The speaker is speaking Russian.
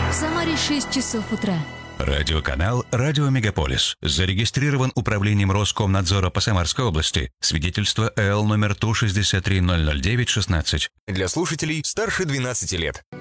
В Самаре 6 часов утра. Радиоканал «Радио Мегаполис». Зарегистрирован управлением Роскомнадзора по Самарской области. Свидетельство ЭЛ номер ТУ-63009-16. Для слушателей старше 12 лет.